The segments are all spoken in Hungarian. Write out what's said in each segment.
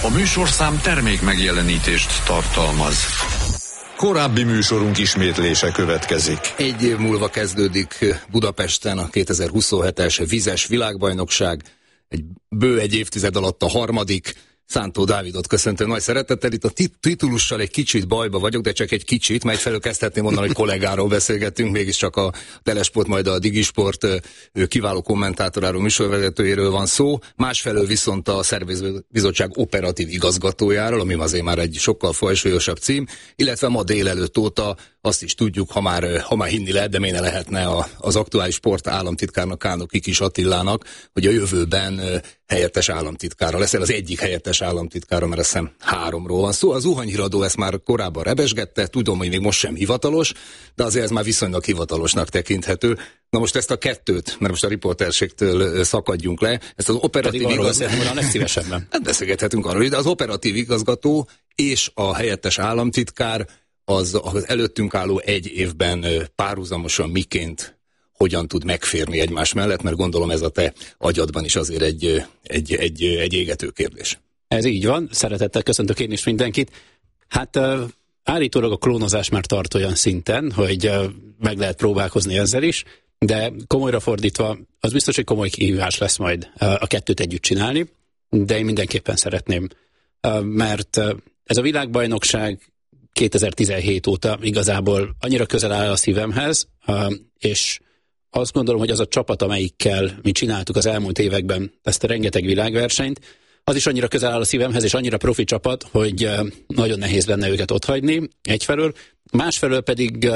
A műsorszám termék megjelenítést tartalmaz. Korábbi műsorunk ismétlése következik. Egy év múlva kezdődik Budapesten a 2027-es vizes világbajnokság. Bő egy évtized alatt a harmadik. Szántó Dávidot köszöntöm nagy szeretettel. Itt a titulussal egy kicsit bajba vagyok, de csak egy kicsit, mert felől kezdhetném mondani, hogy kollégáról beszélgettünk, mégiscsak a Telesport, majd a Digisport kiváló kommentátoráról, műsorvezetőjéről van szó. Másfelől viszont a Szervezőbizottság operatív igazgatójáról, ami azért már egy sokkal fajsúlyosabb cím, illetve ma délelőtt óta azt is tudjuk, ha már hinni lehet, de miért ne lehetne az aktuális sport államtitkárnak, Kánok Kikis Attilának, hogy a jövőben helyettes államtitkára lesz, az egyik helyettes államtitkára, mert azt hiszem 3-ról van szó. A zuhanyhíradó ezt már korábban rebesgette, tudom, hogy még most sem hivatalos, de azért ez már viszonylag hivatalosnak tekinthető. Na most ezt a kettőt, mert most a riporterségtől szakadjunk le, ezt az operatív igazgató... legszívesebben. Hát beszélgethetünk arról, de az operatív igazgató és a helyettes államtitkár az előttünk álló egy évben párhuzamosan miként hogyan tud megférni egymás mellett, mert gondolom ez a te agyadban is azért egy égető kérdés. Ez így van, szeretettel köszöntök én is mindenkit. Hát állítólag a klónozás már tart olyan szinten, hogy meg lehet próbálkozni ezzel is, de komolyra fordítva, az biztos, hogy komoly kihívás lesz majd a kettőt együtt csinálni, de én mindenképpen szeretném, mert ez a világbajnokság 2017 óta igazából annyira közel áll a szívemhez, és azt gondolom, hogy az a csapat, amelyikkel mi csináltuk az elmúlt években ezt a rengeteg világversenyt, az is annyira közel áll a szívemhez, és annyira profi csapat, hogy nagyon nehéz lenne őket otthagyni egyfelől. Másfelől pedig,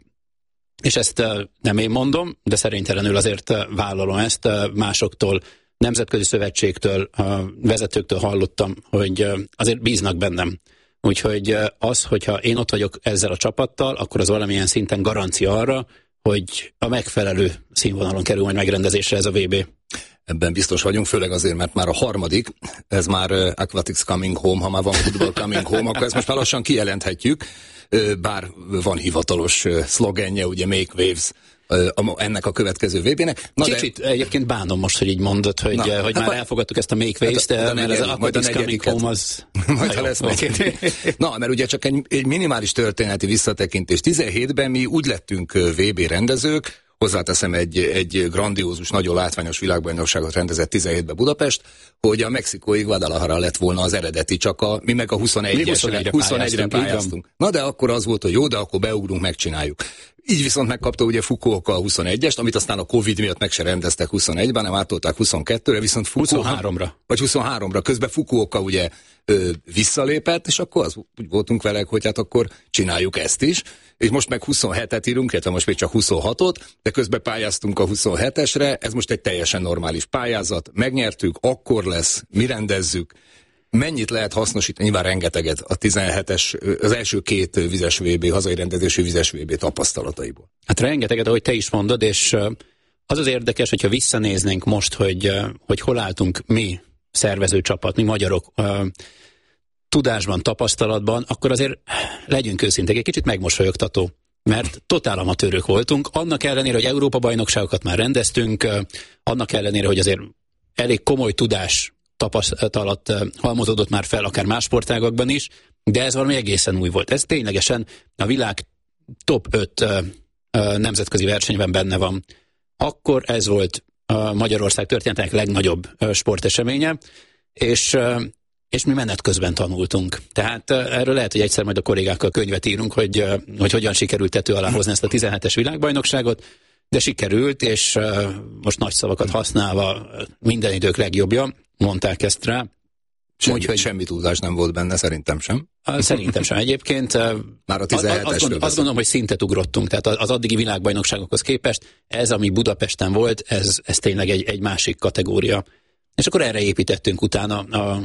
és ezt nem én mondom, de szerénytelenül azért vállalom ezt másoktól, nemzetközi szövetségtől, vezetőktől hallottam, hogy azért bíznak bennem. Úgyhogy az, hogyha én ott vagyok ezzel a csapattal, akkor az valamilyen szinten garancia arra, hogy a megfelelő színvonalon kerül majd megrendezésre ez a VB. Ebben biztos vagyunk, főleg azért, mert már a harmadik, ez már Aquatics Coming Home, ha már van Football Coming Home, akkor ezt most már lassan kijelenthetjük, bár van hivatalos szlogenje, ugye Make Waves, ennek a következő VB-nek. Kicsit egyébként bánom most, hogy így mondod, hogy már elfogadtuk ezt a Make Waves, mert ez Aquatics Coming Home az... Majd lesz Na, mert ugye csak egy minimális történeti visszatekintés. 17-ben mi úgy lettünk VB rendezők, hozzáteszem egy grandiózus, nagyon látványos világbajnokságot rendezett 17-ben Budapest, hogy a mexikói Guadalajara lett volna az eredeti, csak mi meg a 21-re pályáztunk. Na de akkor az volt, hogy jó, de akkor beugrunk, megcsináljuk. Így viszont megkapta ugye Fukuoka a 21-est, amit aztán a Covid miatt meg se rendeztek 21-ben, nem átolták 22-re, viszont 23-ra. Vagy 23-ra. Közben Fukuoka ugye visszalépett, és akkor úgy voltunk vele, hogy hát akkor csináljuk ezt is. És most meg 27-et írunk, illetve most még csak 26-ot, de közben pályáztunk a 27-esre, ez most egy teljesen normális pályázat, megnyertük, akkor lesz, mi rendezzük. Mennyit lehet hasznosítani? Nyilván rengeteget a 17-es, az első 2 vizes VB, hazai rendezésű vizes VB tapasztalataiból. Hát rengeteget, ahogy te is mondod, és az az érdekes, hogyha visszanéznénk most, hogy hol álltunk mi, szervező csapat, mi magyarok, tudásban, tapasztalatban, akkor azért legyünk őszinték, egy kicsit megmosolyogtató, mert totál amatőrök voltunk, annak ellenére, hogy Európa-bajnokságokat már rendeztünk, annak ellenére, hogy azért elég komoly tudás tapasztalat halmozódott már fel, akár más sportágakban is, de ez valami egészen új volt. Ez ténylegesen a világ top 5 nemzetközi versenyben benne van. Akkor ez volt Magyarország történetének legnagyobb sporteseménye, és mi menet közben tanultunk. Tehát erről lehet, hogy egyszer majd a kollégákkal könyvet írunk, hogy hogyan sikerült tető alá hozni ezt a 17-es világbajnokságot, de sikerült, és most nagy szavakat használva minden idők legjobbja, mondták ezt rá. Semmi tudás nem volt benne, szerintem sem. Szerintem sem egyébként. Már a 17-esről azt gondolom, hogy szintet ugrottunk, tehát az addigi világbajnokságokhoz képest ez, ami Budapesten volt, ez tényleg egy másik kategória. És akkor erre építettünk utána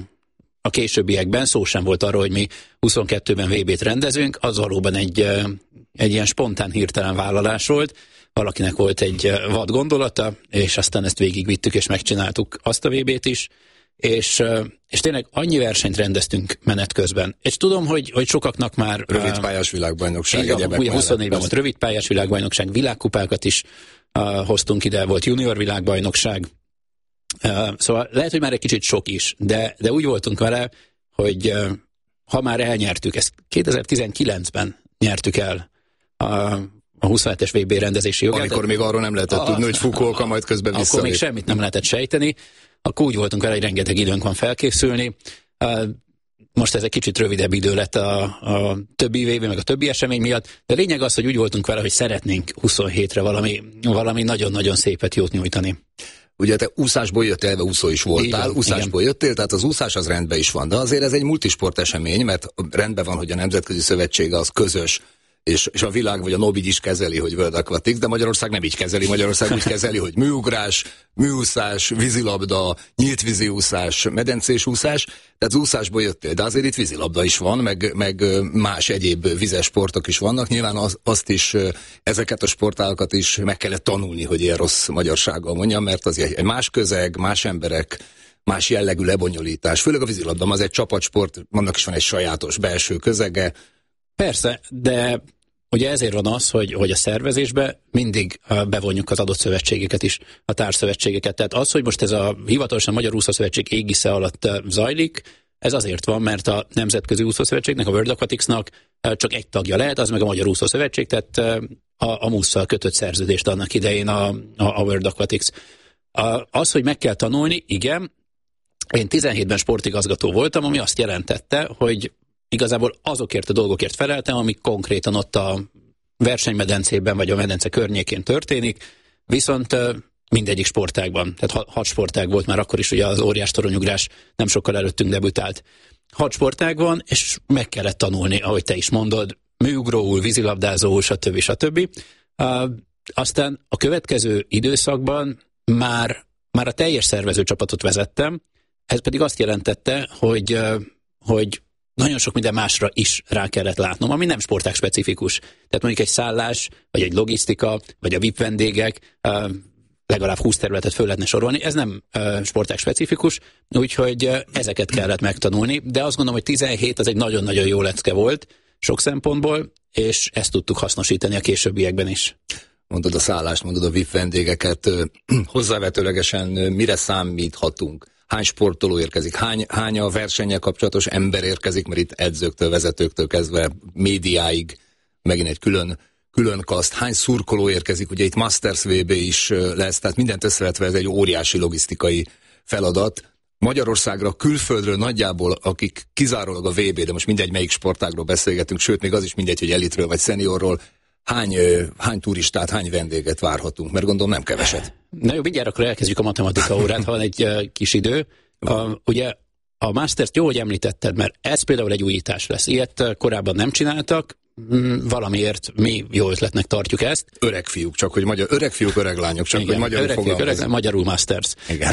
a későbbiekben, szó sem volt arról, hogy mi 22-ben VB-t rendezünk, az valóban egy ilyen spontán, hirtelen vállalás volt, valakinek volt egy vad gondolata, és aztán ezt végigvittük, és megcsináltuk azt a VB-t is, és tényleg annyi versenyt rendeztünk menet közben. És tudom, hogy sokaknak már... Rövidpályás világbajnokság. Ugye 24-ben volt rövidpályás világbajnokság, világkupákat is hoztunk ide, volt junior világbajnokság. Szóval lehet, hogy már egy kicsit sok is, de úgy voltunk vele, hogy ha már elnyertük, ezt 2019-ben nyertük el a 27-es VB rendezési jogát. Amikor még arról nem lehetett tudni, hogy Fukuoka majd közben visszalép. Akkor még semmit nem lehetett sejteni. Akkor úgy voltunk vele, hogy rengeteg időnk van felkészülni. Most ez egy kicsit rövidebb idő lett a többi VB, meg a többi esemény miatt, de lényeg az, hogy úgy voltunk vele, hogy szeretnénk 27-re valami nagyon-nagyon szépet jót nyújtani. Ugye te úszásból jöttél, elve úszó is voltál, igen, úszásból jöttél, tehát az úszás az rendben is van, de azért ez egy multisport esemény, mert rendben van, hogy a Nemzetközi Szövetsége az közös, és a világ vagy a NOB is kezeli, hogy World Aquatics, de Magyarország nem így kezeli. Magyarország úgy kezeli, hogy műugrás, műúszás, vízilabda, nyílt víziúszás, medencés úszás, tehát az úszásból jöttél, de azért itt vízilabda is van, meg más egyéb vizes sportok is vannak. Nyilván azt is, ezeket a sportágakat is meg kellett tanulni, hogy ilyen rossz magyarsággal mondjam, mert az egy más közeg, más emberek, más jellegű lebonyolítás. Főleg a vízilabda, az egy csapatsport, annak is van egy sajátos belső közege. Persze, de ugye ezért van az, hogy a szervezésbe mindig bevonjuk az adott szövetségeket is, a társszövetségeket. Tehát az, hogy most ez a hivatalosan Magyar Úszószövetség égisze alatt zajlik, ez azért van, mert a Nemzetközi Úszószövetségnek, a World Aquaticsnak csak egy tagja lehet, az meg a Magyar Úszószövetség, tehát a MUSZ-szal kötött szerződést annak idején a World Aquatics. Az, hogy meg kell tanulni, igen, én 17-ben sportigazgató voltam, ami azt jelentette, hogy igazából azokért a dolgokért feleltem, amik konkrétan ott a versenymedencében vagy a medence környékén történik, viszont mindegyik sportágban, tehát 6 sportág volt már akkor is, ugye az óriás toronyugrás nem sokkal előttünk debütált. 6 sportág van, és meg kellett tanulni, ahogy te is mondod, műugróul, vízilabdázóul, stb. Aztán a következő időszakban már a teljes szervezőcsapatot vezettem, ez pedig azt jelentette, hogy nagyon sok minden másra is rá kellett látnom, ami nem sportág specifikus. Tehát mondjuk egy szállás, vagy egy logisztika, vagy a VIP vendégek, legalább 20 területet föl lehetne sorolni, ez nem sportág specifikus, úgyhogy ezeket kellett megtanulni, de azt gondolom, hogy 17 az egy nagyon-nagyon jó lecke volt sok szempontból, és ezt tudtuk hasznosítani a későbbiekben is. Mondod a szállást, mondod a VIP vendégeket, hozzávetőlegesen mire számíthatunk? Hány sportoló érkezik? Hány a versennyel kapcsolatos ember érkezik, mert itt edzőktől, vezetőktől kezdve médiáig megint egy külön kaszt. Hány szurkoló érkezik? Ugye itt Masters VB is lesz, tehát mindent összevetve ez egy óriási logisztikai feladat. Magyarországra külföldről nagyjából, akik kizárólag a VB, de most mindegy melyik sportágról beszélgetünk, sőt még az is mindegy, hogy elitről vagy szeniorról, hány turistát, hány vendéget várhatunk? Mert gondolom nem keveset. Na jó, mindjárt akkor elkezdjük a matematika órát, ha van egy kis idő. Ugye a Masters-t jó, hogy említetted, mert ez például egy újítás lesz. Ilyet korábban nem csináltak, valamiért mi jó ötletnek tartjuk ezt. Öreg fiúk, csak hogy öreg fiúk, öreg lányok, csak igen, hogy magyarul fogalmazunk. Magyarul Masters. Igen.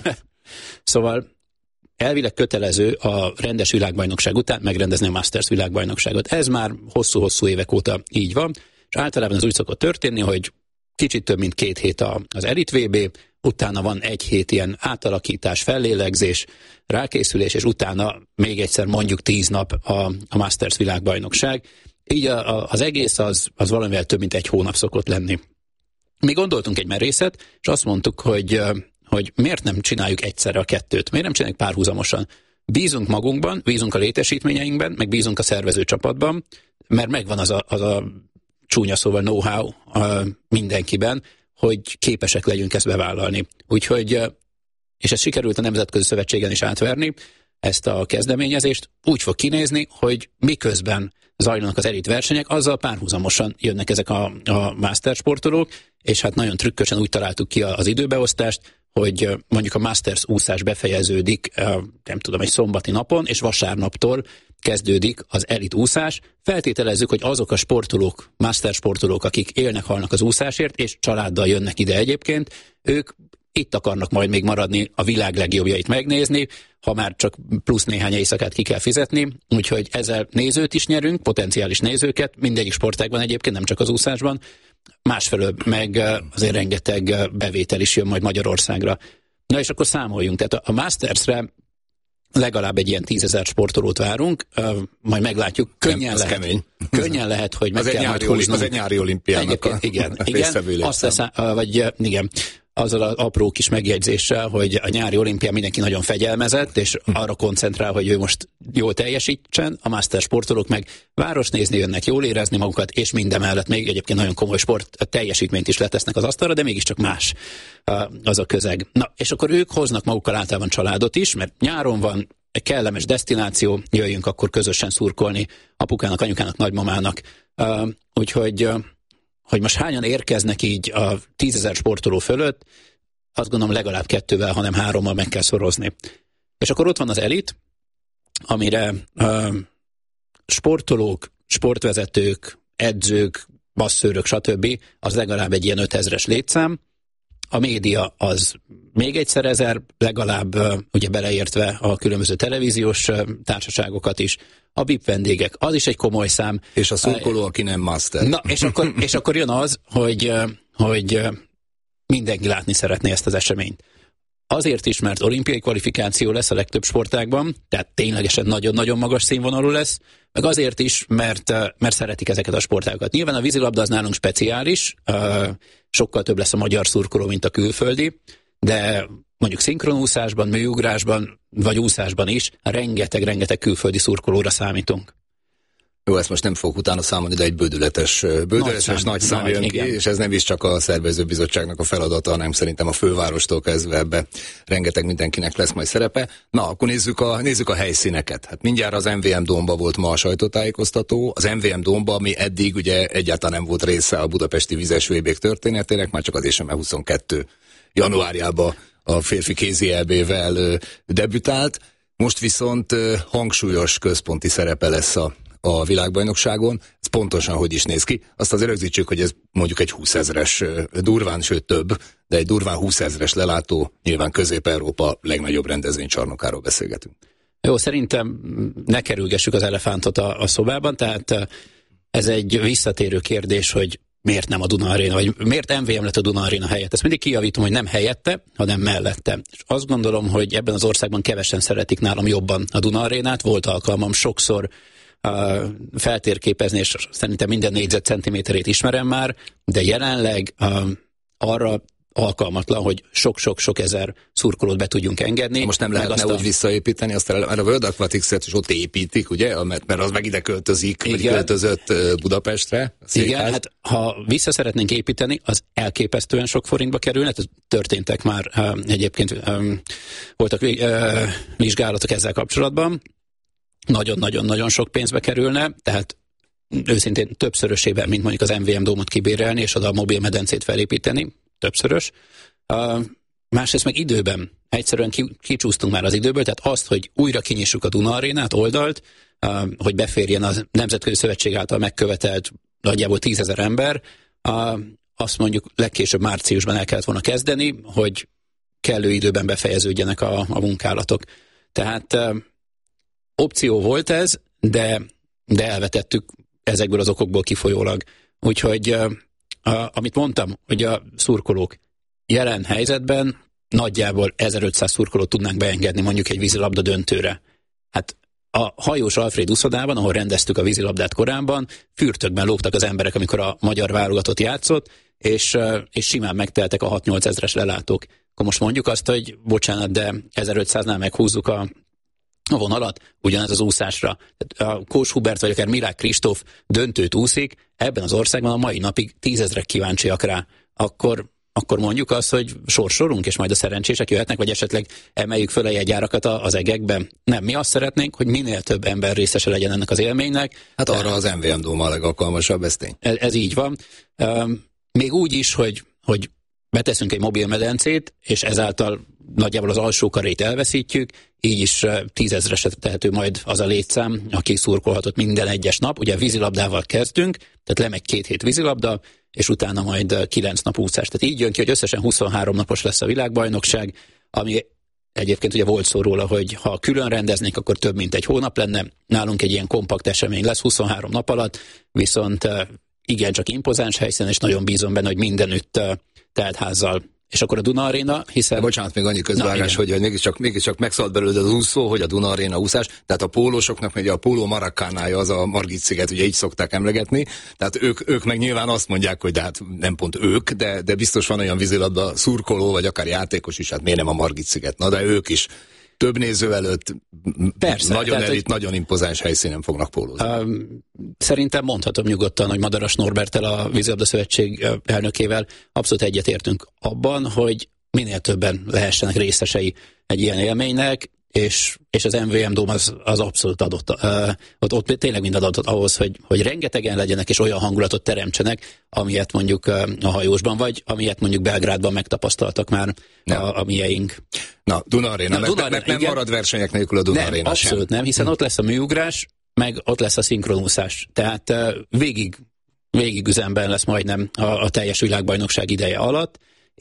Szóval elvileg kötelező a rendes világbajnokság után megrendezni a Masters világbajnokságot. Ez már hosszú-hosszú évek óta így van, és általában ez úgy szokott történni, hogy kicsit több mint 2 hét az Elite VB, utána van 1 hét ilyen átalakítás, fellélegzés, rákészülés, és utána még egyszer mondjuk 10 nap a Masters világbajnokság. Így az egész az valamivel több mint 1 hónap szokott lenni. Mi gondoltunk egy merészet, és azt mondtuk, hogy miért nem csináljuk egyszerre a kettőt, miért nem csináljuk párhuzamosan. Bízunk magunkban, bízunk a létesítményeinkben, meg bízunk a szervezőcsapatban, mert megvan az a csúnya szóval know-how mindenkiben, hogy képesek legyünk ezt bevállalni. Úgyhogy, és ez sikerült a Nemzetközi Szövetségen is átverni, ezt a kezdeményezést úgy fog kinézni, hogy miközben zajlanak az elit versenyek, azzal párhuzamosan jönnek ezek a master sportolók, és hát nagyon trükkösen úgy találtuk ki az időbeosztást, hogy mondjuk a Masters úszás befejeződik, nem tudom, egy szombati napon, és vasárnaptól kezdődik az elit úszás. Feltételezzük, hogy azok a sportolók, master sportolók, akik élnek-halnak az úszásért, és családdal jönnek ide egyébként, ők itt akarnak majd még maradni, a világ legjobbjait megnézni, ha már csak plusz néhány éjszakát ki kell fizetni, úgyhogy ezzel nézőt is nyerünk, potenciális nézőket, mindegyik sportágban egyébként, nem csak az úszásban, másfelől meg azért rengeteg bevétel is jön majd Magyarországra. Na és akkor számoljunk, tehát a Mastersre legalább egy ilyen 10 000 sportolót várunk, majd meglátjuk, könnyen lehet, hogy meg kell majd húznunk. Az egy nyári olimpiának igen, azt lesz, vagy igen. azzal az apró kis megjegyzéssel, hogy a nyári olimpián mindenki nagyon fegyelmezett, és arra koncentrál, hogy ő most jól teljesítsen, a master sportolók meg városnézni jönnek, jól érezni magukat, és mindemellett még egyébként nagyon komoly sport teljesítményt is letesznek az asztalra, de mégiscsak más az a közeg. Na, és akkor ők hoznak magukkal általában családot is, mert nyáron van egy kellemes desztináció, jöjjünk akkor közösen szurkolni apukának, anyukának, nagymamának. Úgyhogy hogy most hányan érkeznek így a 10 000 sportoló fölött, azt gondolom legalább 2-vel, hanem 3-mal meg kell szorozni. És akkor ott van az elit, amire sportolók, sportvezetők, edzők, masszőrök, stb. Az legalább egy ilyen 5000-es létszám. A média az még egyszer 1000, legalább ugye beleértve a különböző televíziós társaságokat is. A VIP vendégek, az is egy komoly szám. És a szurkoló, aki nem master. Na, és akkor jön az, hogy mindenki látni szeretné ezt az eseményt. Azért is, mert olimpiai kvalifikáció lesz a legtöbb sportágban, tehát ténylegesen nagyon-nagyon magas színvonalú lesz, meg azért is, mert szeretik ezeket a sportágokat. Nyilván a vízilabda az nálunk speciális, sokkal több lesz a magyar szurkoló, mint a külföldi, de mondjuk szinkronúszásban, műugrásban, vagy úszásban is rengeteg külföldi szurkolóra számítunk. Jó, ezt most nem fogok utána számolni, de egy bődületes nagy szám jön ki, és ez nem is csak a szervezőbizottságnak a feladata, hanem szerintem a fővárostól kezdve ebbe rengeteg mindenkinek lesz majd szerepe. Na, akkor nézzük a helyszíneket. Hát mindjárt az MVM Dómba volt ma a sajtótájékoztató. Az MVM Dómba, ami eddig ugye egyáltalán nem volt része a budapesti vizes VB-k történetének, már csak azért sem, mert 22 januárjában a férfi kézi EB-vel debütált. Most viszont hangsúlyos központi szerepe lesz a világbajnokságon. Ez pontosan hogy is néz ki. Azt azért rögzítsük, hogy ez mondjuk egy 20 000-es durván, sőt több, de egy durván 20 000-es lelátó, nyilván Közép-Európa legnagyobb rendezvénycsarnokáról beszélgetünk. Jó, szerintem ne kerülgessük az elefántot a szobában, tehát ez egy visszatérő kérdés, hogy miért nem a Duna Aréna, vagy miért MVM lett a Duna Aréna helyett. Ezt mindig kijavítom, hogy nem helyette, hanem mellette. És azt gondolom, hogy ebben az országban kevesen szeretik nálam jobban a Duna Arénát. Volt alkalmam sokszor feltérképezni, és szerintem minden négyzetcentiméterét ismerem már, de jelenleg arra alkalmatlan, hogy sok-sok ezer szurkolót be tudjunk engedni. Most nem lehetne úgy visszaépíteni, aztán a World Aquatics-et is ott építik, ugye? Mert az meg ide költözik, vagy költözött Budapestre. Igen, hát ha vissza szeretnénk építeni, az elképesztően sok forintba kerülne, történtek már egyébként voltak vizsgálatok ezzel kapcsolatban. Nagyon-nagyon sok pénzbe kerülne, tehát őszintén többszörösében, mint mondjuk az MVM Dómot kibérelni, és oda a mobil medencét felépíteni, többszörös. Másrészt meg időben, egyszerűen kicsúsztunk már az időből, tehát azt, hogy újra kinyissuk a Duna Arénát, oldalt, hogy beférjen a Nemzetközi Szövetség által megkövetelt nagyjából 10 000 ember, azt mondjuk legkésőbb márciusban el kellett volna kezdeni, hogy kellő időben befejeződjenek a munkálatok. Tehát opció volt ez, de elvetettük ezekből az okokból kifolyólag. Úgyhogy amit mondtam, hogy a szurkolók jelen helyzetben nagyjából 1500 szurkolót tudnánk beengedni mondjuk egy vízilabda döntőre. Hát a hajós Alfréd uszodában, ahol rendeztük a vízilabdát korábban, fürtökben lógtak az emberek, amikor a magyar válogatott játszott, és simán megteltek a 6-8 ezres lelátók. Akkor most mondjuk azt, hogy bocsánat, de 1500-nál meghúzzuk a vonalat, ugyanez az úszásra. A Kós Hubert vagy akár Milák Kristóf döntőt úszik, ebben az országban a mai napig 10 000 kíváncsiak rá. Akkor mondjuk azt, hogy sorsolunk, és majd a szerencsések jöhetnek, vagy esetleg emeljük föl a jegyárakat az egekben. Nem, mi azt szeretnénk, hogy minél több ember részese legyen ennek az élménynek. Hát arra az MVM Dóma a legalkalmasabb, ez tény. Ez így van. Még úgy is, hogy beteszünk egy mobil medencét, és ezáltal nagyjából az alsó karét elveszítjük, így is 10 000-esre tehető majd az a létszám, aki szurkolhatott minden egyes nap. Ugye vízilabdával kezdünk, tehát lemegy 2 hét vízilabda, és utána majd 9 nap úszás. Tehát így jön ki, hogy összesen 23 napos lesz a világbajnokság, ami egyébként ugye volt szó róla, hogy ha külön rendeznék, akkor több mint egy hónap lenne. Nálunk egy ilyen kompakt esemény lesz 23 nap alatt, viszont igencsak impozáns helyszínen, és nagyon bízom benne, hogy mindenütt teltházzal és akkor a Duna Arena, hiszen... Bocsánat, még annyi közvágás, hogy mégiscsak megszállt belőle az úszó, hogy a Duna Arena úszás, tehát a pólósoknak ugye a póló Maracánája az a Margit-sziget, ugye így szokták emlegetni, tehát ők meg nyilván azt mondják, hogy de hát nem pont ők, de biztos van olyan vízilabda szurkoló, vagy akár játékos is, hát miért nem a Margit-sziget, na de ők is több néző előtt persze, nagyon elit, nagyon impozáns helyszínen fognak pólózni. Szerintem mondhatom nyugodtan, hogy Madaras Norberttel, a Vízilabda Szövetség elnökével abszolút egyetértünk abban, hogy minél többen lehessenek részesei egy ilyen élménynek, és az MVM Dome az abszolút adott. Ott tényleg mind adott ahhoz, hogy rengetegen legyenek, és olyan hangulatot teremtsenek, amilyet mondjuk a hajósban, vagy amilyet mondjuk Belgrádban megtapasztaltak már a mieink. Na, Duna Arena, mert nem marad versenyek nélkül a Duna Arena sem. Abszolút nem, hiszen ott lesz a műugrás, meg ott lesz a szinkronúszás. Tehát végig üzemben lesz majdnem a teljes világbajnokság ideje alatt,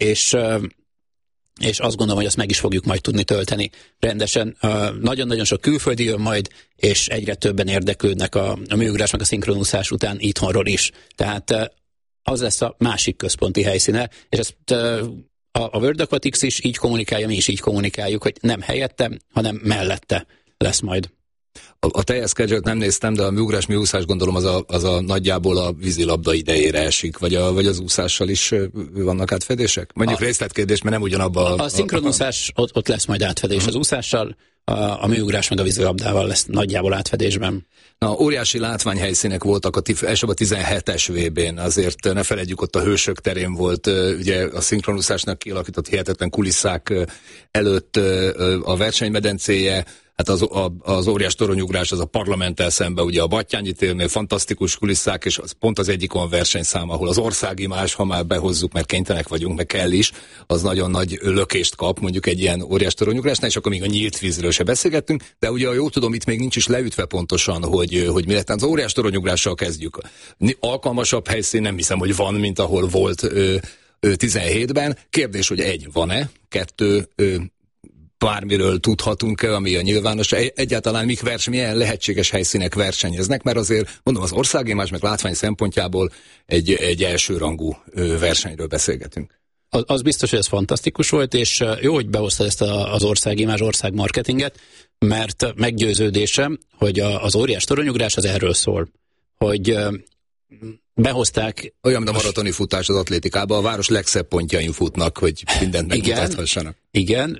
és azt gondolom, hogy azt meg is fogjuk majd tudni tölteni rendesen. Nagyon-nagyon sok külföldi jön majd, és egyre többen érdeklődnek a műugrás meg a szinkronúszás után itthonról is. Tehát az lesz a másik központi helyszíne, és ezt a World Aquatics is így kommunikálja, mi is így kommunikáljuk, hogy nem helyette, hanem mellette lesz majd. A teljes schedule-t nem néztem, de a műugrás, műúszás gondolom az a nagyjából a vízilabda idejére esik, vagy az úszással is vannak átfedések? Mondjuk részletkérdés, mert nem ugyanabban a szinkronúszás, ott lesz majd átfedés az úszással, a műugrás meg a vízilabdával lesz nagyjából átfedésben. Na, óriási látványhelyszínek voltak elsőbb a 17-es VB-n, azért ne feledjük, ott a Hősök terén volt ugye a szinkronúszásnak kialakított hihetetlen kulisszák előtt a versenymedencéje, hát az óriás toronyugrás az a Parlamenttel szembe, ugye a Battyányi térnél fantasztikus kulisszák, és az pont az egyik olyan versenyszám, ahol az országimázs, ha már behozzuk, mert kénytelenek vagyunk, meg kell is, az nagyon nagy lökést kap, mondjuk egy ilyen óriás toronyugrásnál, és akkor még a nyílt vízről se beszélgettünk, de ugye, jól tudom, itt még nincs is leütve pontosan, hogy mi lett. Az óriás toronyugrással kezdjük. Alkalmasabb helyszín nem hiszem, hogy van, mint ahol volt 17-ben. Kérdés, hogy van-e? 2, bármiről tudhatunk-e, ami a nyilvános, egyáltalán milyen lehetséges helyszínek versenyeznek, mert azért, mondom, az országimázs meg látvány szempontjából egy elsőrangú versenyről beszélgetünk. Az biztos, hogy ez fantasztikus volt, és jó, hogy behoztad ezt az országimázs, országmarketinget, mert meggyőződésem, hogy az óriás toronyugrás az erről szól, hogy behozták... Olyan, mint a maratoni futás az atlétikában, a város legszebb pontjain futnak, hogy mindent megmutathassanak. Igen,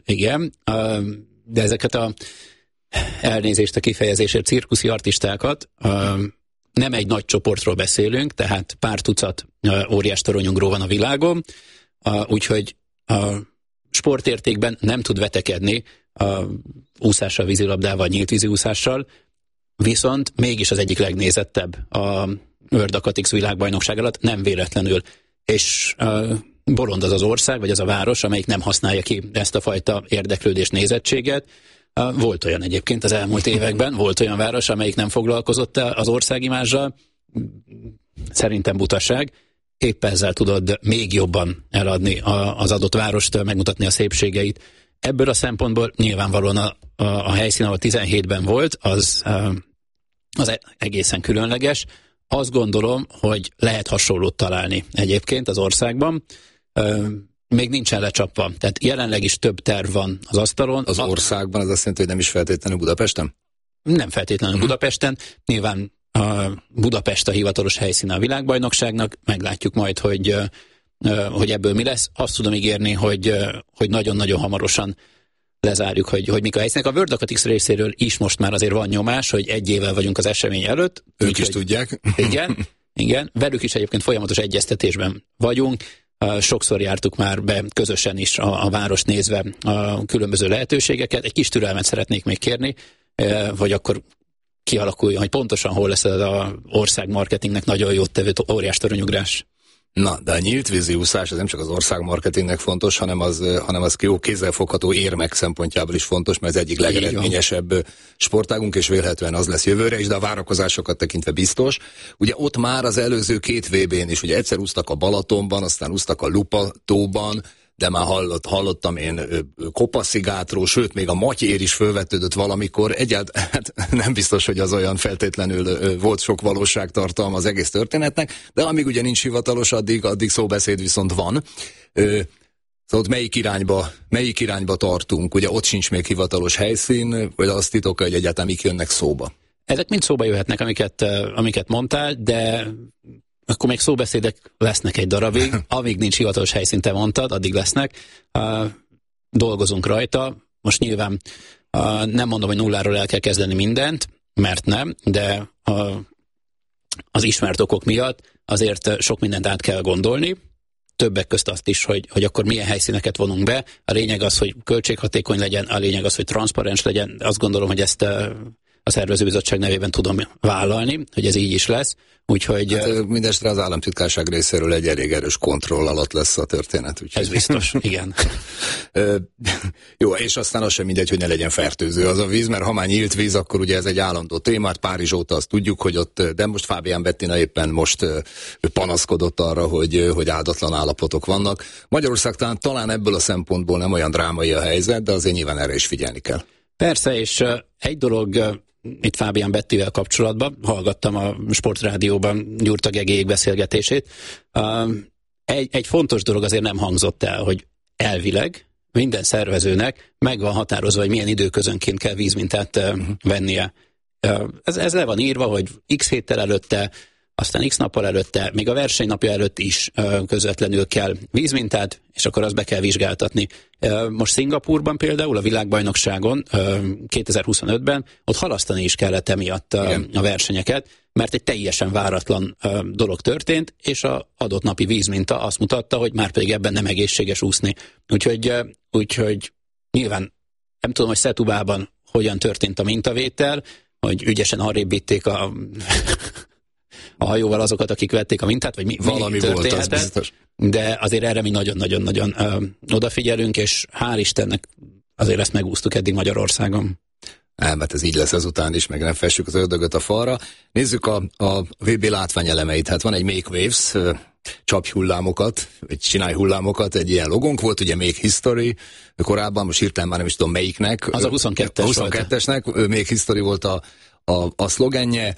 de ezeket elnézést a kifejezésért, cirkuszi artistákat nem egy nagy csoportról beszélünk, tehát pár tucat óriás toronyugró van a világon, úgyhogy a sportértékben nem tud vetekedni úszással, vízilabdával, nyílt vízi úszással, viszont mégis az egyik legnézettebb a World Aquatics világbajnokság alatt, nem véletlenül. És bolond az ország, vagy az a város, amelyik nem használja ki ezt a fajta érdeklődés, nézettséget. Volt olyan egyébként az elmúlt években, volt olyan város, amelyik nem foglalkozott az országimázsal. Szerintem butaság. Épp ezzel tudod még jobban eladni az adott várost, megmutatni a szépségeit. Ebből a szempontból nyilvánvalóan a helyszín, ahol 17-ben volt, az egészen különleges. Azt gondolom, hogy lehet hasonlót találni egyébként az országban. Még nincsen lecsapva. Tehát jelenleg is több terv van az asztalon. Az országban az azt jelenti, hogy nem is feltétlenül Budapesten? Nem feltétlenül Budapesten. Nyilván Budapest a hivatalos helyszíne a világbajnokságnak. Meglátjuk majd, hogy ebből mi lesz. Azt tudom ígérni, hogy nagyon-nagyon hamarosan lezárjuk, hogy mik a helyszínek. A World Aquatics részéről is most már azért van nyomás, hogy egy évvel vagyunk az esemény előtt. Ők is tudják. Igen. Velük is egyébként folyamatos egyeztetésben vagyunk. Sokszor jártuk már be közösen is a várost nézve a különböző lehetőségeket. Egy kis türelmet szeretnék még kérni, vagy akkor kialakuljon, hogy pontosan hol lesz az ország marketingnek nagyon jót tevő óriás toronyugrás. Na, de a nyílt vízi úszás az nem csak az ország marketingnek fontos, hanem az jó kézzelfogható érmek szempontjából is fontos, mert az egyik legeredményesebb sportágunk, és vélhetően az lesz jövőre is, de a várakozásokat tekintve biztos. Ugye ott már az előző 2 VB-n is, ugye egyszer úsztak a Balatonban, aztán úsztak a Lupa-tóban, de már hallottam én Kopaszigátról, sőt, még a Matyér is fölvetődött valamikor. Egyáltalán nem biztos, hogy az olyan feltétlenül volt sok valóságtartalma az egész történetnek, de amíg ugye nincs hivatalos, addig szóbeszéd viszont van. Szóval melyik irányba tartunk? Ugye ott sincs még hivatalos helyszín, vagy azt titolja, hogy egyáltalán mik jönnek szóba? Ezek mind szóba jöhetnek, amiket mondtál, de akkor még szóbeszédek lesznek egy darabig, amíg nincs hivatalos helyszín, te mondtad, addig lesznek. Dolgozunk rajta. Most nyilván nem mondom, hogy nulláról el kell kezdeni mindent, mert nem, de az ismert okok miatt azért sok mindent át kell gondolni. Többek közt azt is, hogy akkor milyen helyszíneket vonunk be. A lényeg az, hogy költséghatékony legyen, a lényeg az, hogy transzparens legyen. Azt gondolom, hogy ezt a szervezőbizottság nevében tudom vállalni, hogy ez így is lesz. Úgyhogy... Hát, mindestre az államtitkárság részéről egy elég erős kontroll alatt lesz a történet. Úgyhogy... Ez biztos, igen. Jó, és aztán az sem mindegy, hogy ne legyen fertőző az a víz, mert ha már nyílt víz, akkor ugye ez egy állandó témát. Párizs óta azt tudjuk, hogy ott, de most Fábián Bettina éppen most panaszkodott arra, hogy áldatlan állapotok vannak. Magyarország talán ebből a szempontból nem olyan drámai a helyzet, de azért nyilván erre is figyelni kell. Persze, és egy dolog itt Fábián Bettivel kapcsolatban, hallgattam a Sportrádióban Gyurta Gegélyék beszélgetését. Egy fontos dolog azért nem hangzott el, hogy elvileg minden szervezőnek meg van határozva, hogy milyen időközönként kell vízmintát vennie. Ez le van írva, hogy x héttel előtte, aztán x nappal előtte, még a versenynapja előtt is közvetlenül kell vízmintát, és akkor azt be kell vizsgáltatni. Most Szingapúrban például a világbajnokságon 2025-ben ott halasztani is kellett emiatt a versenyeket, mert egy teljesen váratlan dolog történt, és az adott napi vízminta azt mutatta, hogy már pedig ebben nem egészséges úszni. Úgyhogy nyilván nem tudom, hogy Setubában hogyan történt a mintavétel, hogy ügyesen arrébb vitték a hajóval azokat, akik vették a mintát, vagy mi volt, az biztos. De azért erre mi nagyon-nagyon-nagyon odafigyelünk, és hál' Istennek azért ezt megúsztuk eddig Magyarországon. Mert ez így lesz ezután is, meg nem fessük az ördögöt a falra. Nézzük a VB látványelemeit. Hát van egy Make Waves, csapj hullámokat, vagy csinálj hullámokat, egy ilyen logónk volt, ugye Make History, korábban, most hirtelen már nem is tudom melyiknek. Az a 22-es. A 22-esnek, Make History volt a szlogenje.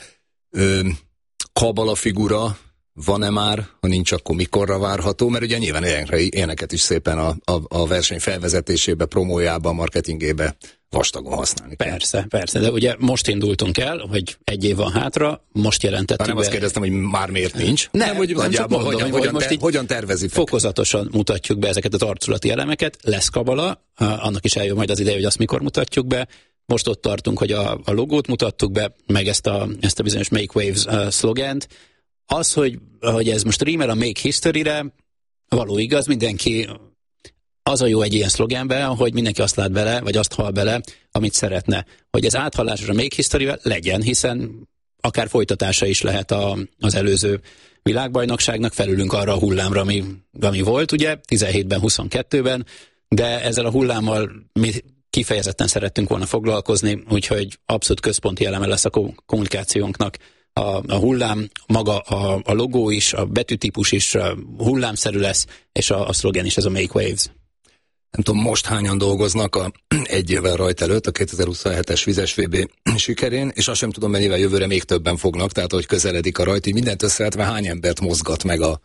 Kabala figura van-e már, ha nincs, akkor mikorra várható, mert ugye nyilván ilyeneket is szépen a verseny felvezetésébe, promójába, marketingébe vastagon használni. Persze, de ugye most indultunk el, hogy egy év van hátra, most jelentettük nem azt kérdeztem, hogy már miért nincs, nem, hogy nagyjából hogyan tervezitek. Fokozatosan mutatjuk be ezeket az arculati elemeket, lesz kabala, annak is eljön majd az ideje, hogy azt mikor mutatjuk be. Most ott tartunk, hogy a logót mutattuk be, meg ezt a bizonyos Make Waves szlogent. Az, hogy ez most rímel a Make History-re, való igaz, mindenki, az a jó egy ilyen szlogenben, hogy mindenki azt lát bele, vagy azt hall bele, amit szeretne. Hogy ez áthallásos a Make History-vel legyen, hiszen akár folytatása is lehet az előző világbajnokságnak, felülünk arra a hullámra, ami volt, ugye, 17-ben, 22-ben, de ezzel a hullámmal mi kifejezetten szerettünk volna foglalkozni, úgyhogy abszolút központi eleme lesz a kommunikációnknak. A hullám, maga a logó is, a betűtípus is hullámszerű lesz, és a szlogen is, ez a Make Waves. Nem tudom, most hányan dolgoznak egy évvel rajta előtt, a 2027-es vizes VB sikerén, és azt sem tudom, mennyivel jövőre még többen fognak, tehát hogy közeledik a rajta, így mindent összevetve hány embert mozgat meg a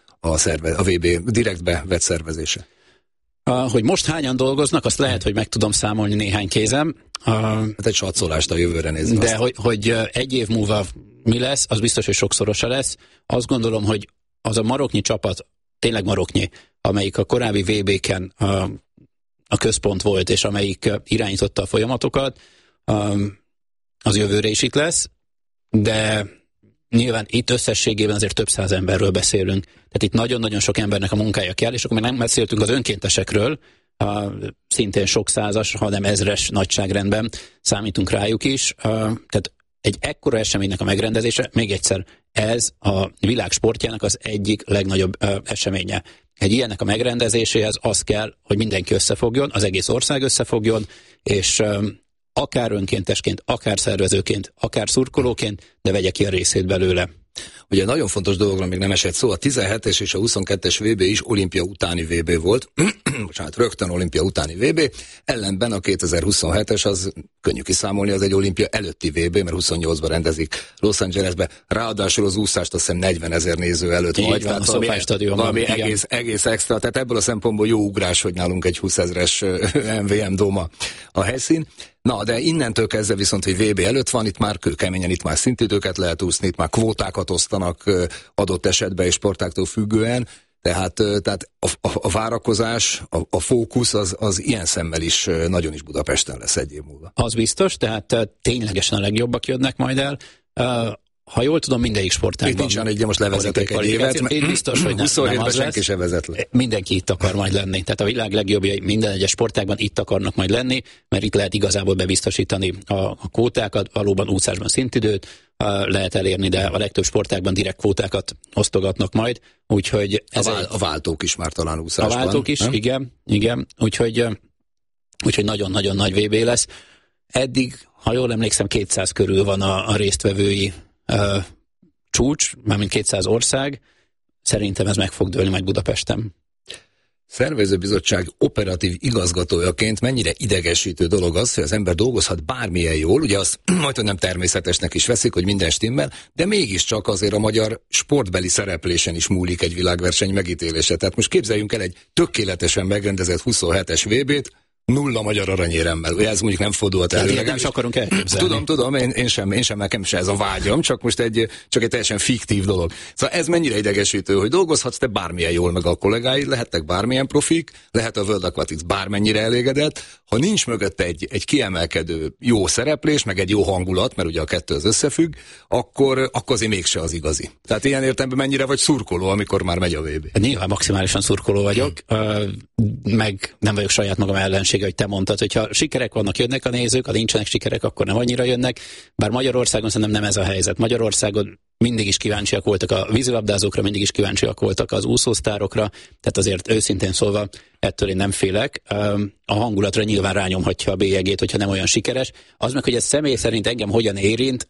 VB direktbe vett szervezése. Hogy most hányan dolgoznak, azt lehet, hogy meg tudom számolni néhány kézem. Hát egy satszólást a jövőre nézni. De hogy egy év múlva mi lesz, az biztos, hogy sokszorosa lesz. Azt gondolom, hogy az a maroknyi csapat, tényleg maroknyi, amelyik a korábbi VB-ken a központ volt, és amelyik irányította a folyamatokat, az jövőre is itt lesz, de nyilván itt összességében azért több száz emberről beszélünk. Tehát itt nagyon-nagyon sok embernek a munkája kell, és akkor még nem beszéltünk az önkéntesekről, szintén sok százas, hanem ezres nagyságrendben számítunk rájuk is. Tehát egy ekkora eseménynek a megrendezése, még egyszer, ez a világ sportjának az egyik legnagyobb eseménye. Egy ilyennek a megrendezéséhez az kell, hogy mindenki összefogjon, az egész ország összefogjon, és akár önkéntesként, akár szervezőként, akár szurkolóként, de vegye ki a részét belőle. Ugye nagyon fontos dologról még nem esett szó, a 17-es és a 22-es VB is olimpia utáni VB volt, bocsánat, rögtön olimpia utáni VB, ellenben a 2027-es az könnyű kiszámolni, az egy olimpia előtti VB, mert 28-ban rendezik Los Angelesbe, ráadásul az úszást azt hiszem 40 000 néző előtt így majd, van, tehát valami egész extra, tehát ebből a szempontból jó ugrás, hogy nálunk egy 20 000-es MVM Doma a helyszín. Na, de innentől kezdve viszont, hogy VB előtt van, itt már kőkeményen, itt már szintidőket lehet úszni, itt már kvótákat osztanak adott esetben és sportáktól függően, tehát a várakozás, a fókusz az ilyen szemmel is nagyon is Budapesten lesz egy év múlva. Az biztos, tehát ténylegesen a legjobbak jönnek majd el. Ha jól tudom, mindegyik sportágban. Itt nincs olyan, hogy most levezetek egy évet. Én biztos, hogy nem az senki se vezet le. Mindenki itt akar majd lenni. Tehát a világ legjobbjai minden egyes sportágban itt akarnak majd lenni, mert itt lehet igazából bebiztosítani a kvótákat, valóban úszásban szintidőt lehet elérni, de a legtöbb sportágban direkt kvótákat osztogatnak majd. Úgyhogy a váltók is már talán úszásban. A váltók is, nem? Igen. Úgyhogy nagyon-nagyon nagy VB lesz. Eddig, ha jól emlékszem, 200 körül van a résztvevői csúcs, mármint 200 ország. Szerintem ez meg fog dőlni majd Budapesten. Szervezőbizottság operatív igazgatójaként mennyire idegesítő dolog az, hogy az ember dolgozhat bármilyen jól, ugye azt majdnem nem természetesnek is veszik, hogy minden stimmel, de mégiscsak azért a magyar sportbeli szereplésen is múlik egy világverseny megítélése. Tehát most képzeljünk el egy tökéletesen megrendezett 27-es VB-t, 0 magyar aranyéremmel. Ez mondjuk nem fordulhat elő. Nem is akarunk elképzelni. Tudom, én sem, nekem se ez a vágyam, csak most csak egy teljesen fiktív dolog. Szóval ez mennyire idegesítő, hogy dolgozhatsz te bármilyen jól, meg a kollégáid, lehettek bármilyen profik, lehet a World Aquatics bármennyire elégedett, ha nincs mögötte egy kiemelkedő jó szereplés, meg egy jó hangulat, mert ugye a kettő az összefügg, akkor azért mégse az igazi. Tehát ilyen értelemben mennyire vagy szurkoló, amikor már megy a VB? Nyilván maximálisan szurkoló vagyok, meg nem vagyok saját magam ellensége, hogy te mondtad, hogyha sikerek vannak, jönnek a nézők, ha nincsenek sikerek, akkor nem annyira jönnek. Bár Magyarországon szerintem nem ez a helyzet. Magyarországon mindig is kíváncsiak voltak a vízilabdázókra, mindig is kíváncsiak voltak az úszósztárokra, tehát azért őszintén szólva ettől én nem félek. A hangulatra nyilván rányomhatja a bélyegét, hogyha nem olyan sikeres. Az meg, hogy ez személy szerint engem hogyan érint,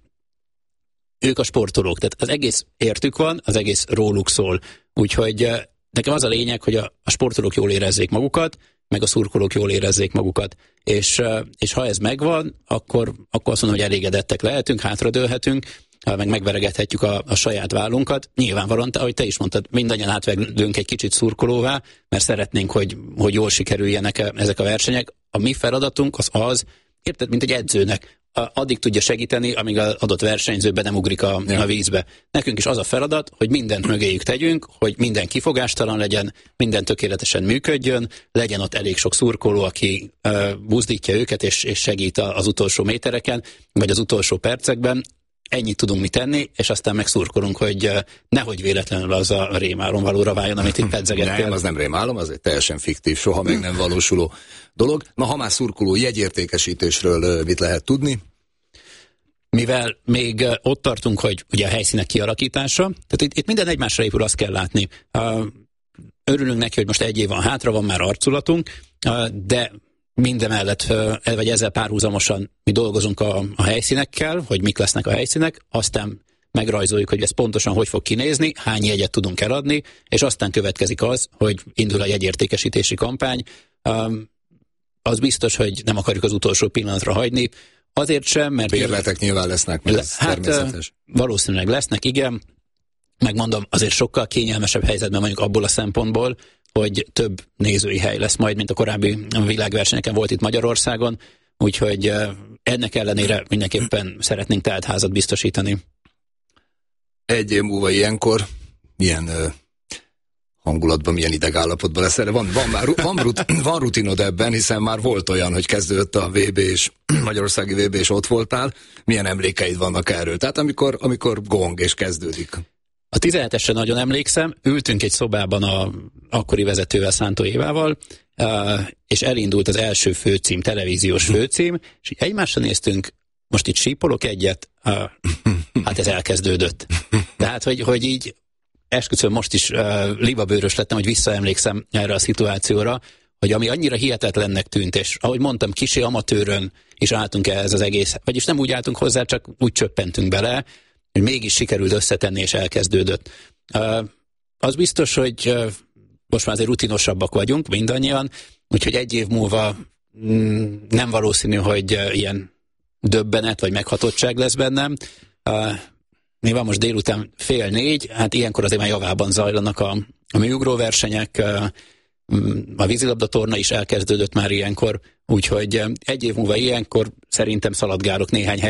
ők a sportolók, tehát az egész értük van, az egész róluk szól. Úgyhogy nekem az a lényeg, hogy a sportolók jól érezzék magukat, meg a szurkolók jól érezzék magukat. És ha ez megvan, akkor azt mondom, hogy elégedettek lehetünk, hátradőlhetünk, meg megveregethetjük a saját vállunkat. Nyilvánvalóan, ahogy te is mondtad, mindannyian átvedünk egy kicsit szurkolóvá, mert szeretnénk, hogy jól sikerüljenek ezek a versenyek. A mi feladatunk az, érted, mint egy edzőnek. Addig tudja segíteni, amíg az adott versenyző be nem ugrik a vízbe. Nekünk is az a feladat, hogy mindent mögéjük tegyünk, hogy minden kifogástalan legyen, minden tökéletesen működjön, legyen ott elég sok szurkoló, aki buzdítja őket és segít az utolsó métereken, vagy az utolsó percekben. Ennyit tudunk mi tenni, és aztán megszurkolunk, hogy nehogy véletlenül az a rémálom valóra váljon, amit itt pedzegettél. Nem, az nem rémálom, az egy teljesen fiktív, soha meg nem valósuló dolog. Na, ha már szurkoló jegyértékesítésről mit lehet tudni? Mivel még ott tartunk, hogy ugye a helyszínek kialakítása, tehát itt minden egymásra épül, azt kell látni. Örülünk neki, hogy most egy év van hátra, van már arculatunk, de mindemellett, vagy ezzel párhuzamosan mi dolgozunk a helyszínekkel, hogy mik lesznek a helyszínek, aztán megrajzoljuk, hogy ez pontosan hogy fog kinézni, hány jegyet tudunk eladni, és aztán következik az, hogy indul a jegyértékesítési kampány. Az biztos, hogy nem akarjuk az utolsó pillanatra hagyni, azért sem, mert... Bérletek nyilván lesznek, mert ez természetes. Valószínűleg lesznek, igen. Megmondom, azért sokkal kényelmesebb helyzetben vagyunk abból a szempontból, hogy több nézői hely lesz majd, mint a korábbi világversenyeken volt itt Magyarországon, úgyhogy ennek ellenére mindenképpen szeretnénk teltházat biztosítani. Egy év múlva ilyenkor milyen hangulatban, milyen idegállapotban lesz? Van rutinod ebben, hiszen már volt olyan, hogy kezdődött a VB és Magyarországi VB és ott voltál. Milyen emlékeid vannak erről? Tehát amikor gong és kezdődik. A 17-esre nagyon emlékszem, ültünk egy szobában a akkori vezetővel, Szántó Évával, és elindult az első főcím, televíziós főcím, és egymásra néztünk, most itt sípolok egyet, hát ez elkezdődött. Tehát, hogy így esküszöm, most is libabőrös lettem, hogy visszaemlékszem erre a szituációra, hogy ami annyira hihetetlennek tűnt, és ahogy mondtam, kicsi amatőrön is álltunk ehhez az egész, vagyis nem úgy álltunk hozzá, csak úgy csöppentünk bele, mégis sikerült összetenni, és elkezdődött. Az biztos, hogy most már azért rutinosabbak vagyunk, mindannyian, úgyhogy egy év múlva nem valószínű, hogy ilyen döbbenet vagy meghatottság lesz bennem. Mi van most délután 3:30, hát ilyenkor azért már javában zajlanak a műugró versenyek, a vízilabdatorna is elkezdődött már ilyenkor, úgyhogy egy év múlva ilyenkor szerintem szaladgálok néhány